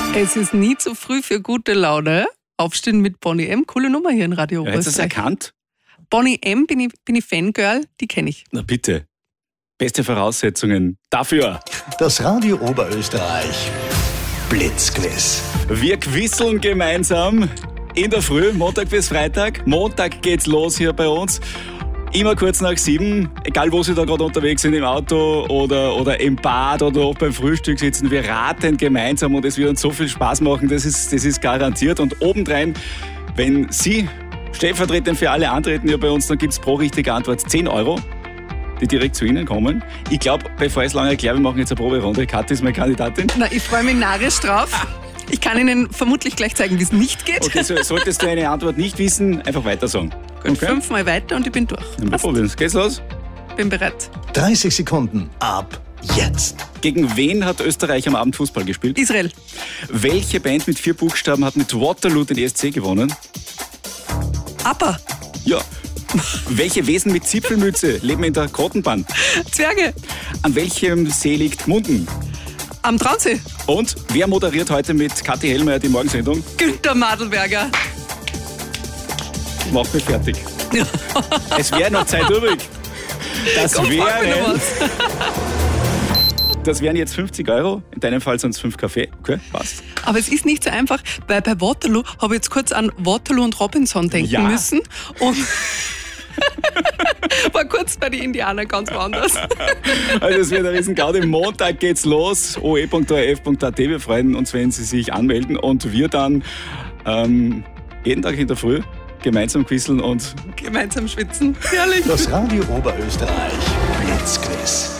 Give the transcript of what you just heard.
Es ist nie zu früh für gute Laune. Aufstehen mit Bonnie M. Coole Nummer hier in Radio Ja, hättest du Oberösterreich. das erkannt? Bonnie M. bin ich Fangirl, die kenne ich. Na bitte. Beste Voraussetzungen dafür. Das Radio Oberösterreich Blitzquiz. Wir quizzeln gemeinsam in der Früh, Montag bis Freitag. Montag geht's los hier bei uns. Immer kurz nach 7, egal wo Sie da gerade unterwegs sind, im Auto oder im Bad oder auch beim Frühstück sitzen. Wir raten gemeinsam und es wird uns so viel Spaß machen, das ist garantiert. Und obendrein, wenn Sie stellvertretend für alle antreten hier bei uns, dann gibt's pro richtige Antwort 10 Euro, die direkt zu Ihnen kommen. Ich glaube, bevor ich es lange erkläre, wir machen jetzt eine Proberunde. Kathi ist meine Kandidatin. Na, ich freue mich narrisch drauf. Ich kann Ihnen vermutlich gleich zeigen, wie es nicht geht. Okay, solltest du eine Antwort nicht wissen, einfach weiter sagen. Gut, 5-mal weiter und ich bin durch. Wir probieren es. Geht's los? Bin bereit. 30 Sekunden ab jetzt. Gegen wen hat Österreich am Abend Fußball gespielt? Israel. Welche Band mit 4 Buchstaben hat mit Waterloo den ESC gewonnen? Appa. Ja. Welche Wesen mit Zipfelmütze leben in der Grottenbahn? Zwerge. An welchem See liegt Munden? Am Traunsee. Und wer moderiert heute mit Kathi Hellmeier die Morgensendung? Günter Madelberger. Macht mich fertig. Es wäre noch Zeit übrig. Komm, frag mich noch was. Das wären jetzt 50 Euro. In deinem Fall sind es 5 Kaffee. Okay, passt. Aber es ist nicht so einfach, weil bei Waterloo habe ich jetzt kurz an Waterloo und Robinson denken müssen. Und war kurz bei den Indianern ganz woanders. Also es wird ein Riesengaudi. Montag geht's los. oe.orf.at. Wir freuen uns, wenn Sie sich anmelden. Und wir dann jeden Tag in der Früh gemeinsam quizzeln und Gemeinsam schwitzen. Herrlich. Das Radio Oberösterreich Blitzquiz.